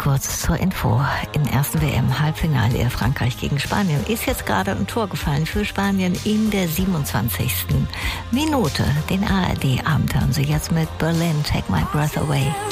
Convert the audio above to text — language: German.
kurz zur Info. Im ersten WM-Halbfinale Frankreich gegen Spanien ist jetzt gerade ein Tor gefallen für Spanien in der 27. Minute. Den ARD-Abend hören Sie jetzt mit Berlin, Take My Breath Away.